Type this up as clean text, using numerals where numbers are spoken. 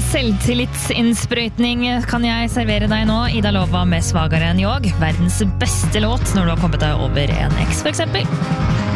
selvtillitsinnsprøytning kan jeg servere deg nå. Ida Lova med Svagare enn jag. Verdens beste låt når du har kommet deg over en eks, for eksempel.